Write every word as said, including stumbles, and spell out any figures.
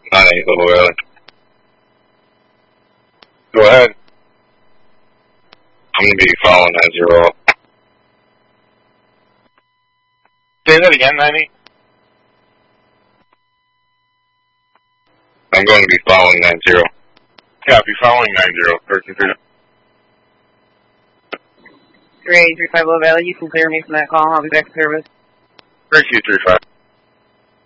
nine eight Little Valley. Go ahead. I'm going to be following nine zero. Say that again, nine eight. I'm going to be following nine zero. Copy, following nine zero. thirteen three. three eight three five Little Valley, you can clear me from that call. I'll be back to service. Thank you, three five.